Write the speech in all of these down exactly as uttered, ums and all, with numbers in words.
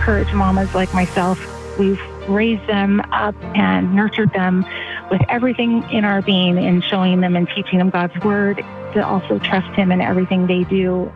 encourage mamas like myself. We've raised them up and nurtured them with everything in our being and showing them and teaching them God's word to also trust him in everything they do.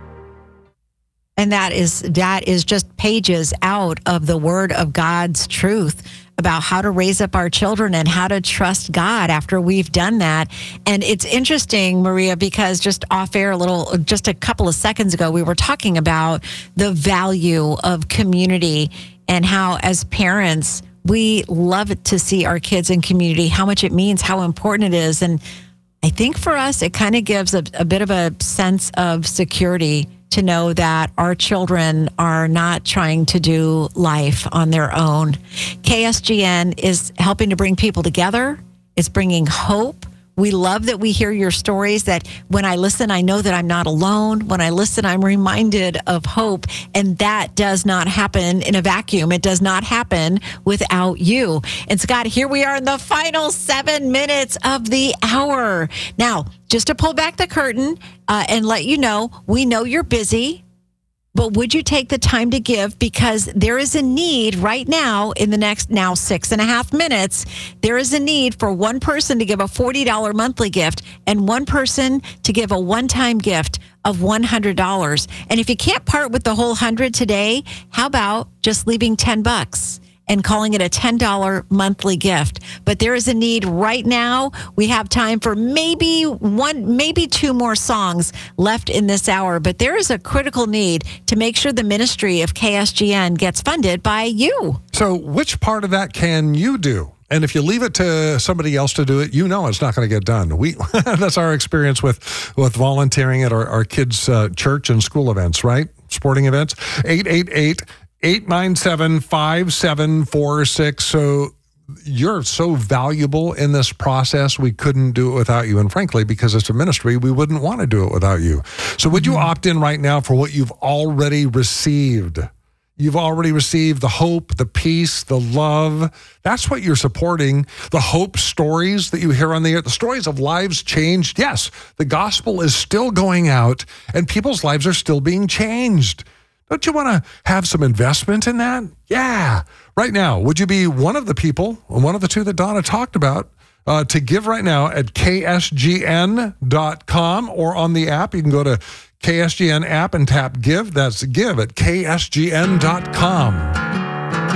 And that is that is just pages out of the word of God's truth about how to raise up our children and how to trust God after we've done that. And it's interesting, Maria, because just off air a little, just a couple of seconds ago, we were talking about the value of community and how as parents, we love it to see our kids in community, how much it means, how important it is. And I think for us, it kind of gives a, a bit of a sense of security to know that our children are not trying to do life on their own. K S G N is helping to bring people together. It's bringing hope. We love that we hear your stories, that when I listen, I know that I'm not alone. When I listen, I'm reminded of hope. And that does not happen in a vacuum. It does not happen without you. And Scott, here we are in the final seven minutes of the hour. Now, just to pull back the curtain uh, and let you know, we know you're busy. But would you take the time to give? Because there is a need right now in the next now six and a half minutes. There is a need for one person to give a forty dollars monthly gift and one person to give a one-time gift of one hundred dollars. And if you can't part with the whole one hundred today, how about just leaving ten bucks? And calling it a ten dollars monthly gift. But there is a need right now. We have time for maybe one, maybe two more songs left in this hour. But there is a critical need to make sure the ministry of K S G N gets funded by you. So which part of that can you do? And if you leave it to somebody else to do it, you know it's not going to get done. We that's our experience with, with volunteering at our, our kids' uh, church and school events, right? Sporting events. eight eight eight eight nine seven, five seven four six. So you're so valuable in this process. We couldn't do it without you. And frankly, because it's a ministry, we wouldn't want to do it without you. So would you opt in right now for what you've already received? You've already received the hope, the peace, the love. That's what you're supporting. The hope stories that you hear on the air, the stories of lives changed. Yes, the gospel is still going out and people's lives are still being changed. Don't you want to have some investment in that? Yeah. Right now, would you be one of the people, one of the two that Donna talked about, uh, to give right now at K S G N dot com or on the app? You can go to K S G N app and tap give. That's give at K S G N dot com.